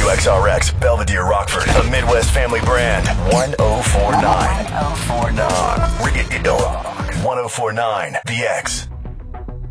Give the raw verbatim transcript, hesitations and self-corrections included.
W X R X, Belvedere, Rockford, a Midwest family brand. one oh four point nine. one oh four point nine. one oh four point nine. The X.